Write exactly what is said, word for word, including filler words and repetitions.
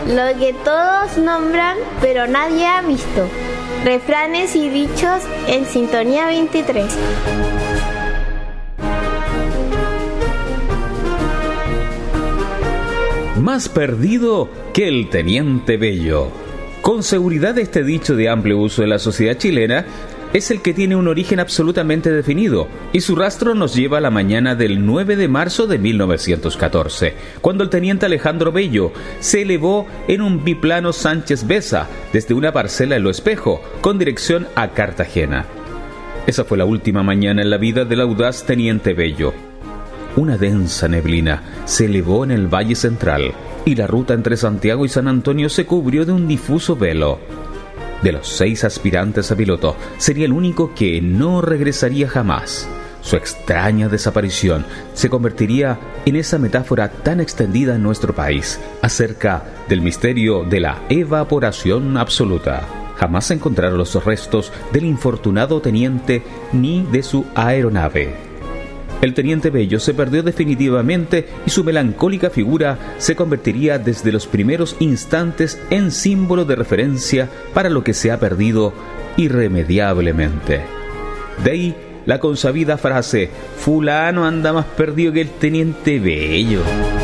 lo que todos nombran pero nadie ha visto. Refranes y dichos en Sintonía veintitrés. Más perdido que el Teniente Bello. Con seguridad este dicho de amplio uso en la sociedad chilena es el que tiene un origen absolutamente definido, y su rastro nos lleva a la mañana del nueve de marzo de mil novecientos catorce, cuando el teniente Alejandro Bello se elevó en un biplano Sánchez Besa desde una parcela en Lo Espejo, con dirección a Cartagena. Esa fue la última mañana en la vida del audaz teniente Bello. Una densa neblina se elevó en el Valle Central, y la ruta entre Santiago y San Antonio se cubrió de un difuso velo. De los seis aspirantes a piloto, sería el único que no regresaría jamás. Su extraña desaparición se convertiría en esa metáfora tan extendida en nuestro país acerca del misterio de la evaporación absoluta. Jamás se encontraron los restos del infortunado teniente ni de su aeronave. El teniente Bello se perdió definitivamente y su melancólica figura se convertiría desde los primeros instantes en símbolo de referencia para lo que se ha perdido irremediablemente. De ahí la consabida frase: fulano anda más perdido que el teniente Bello.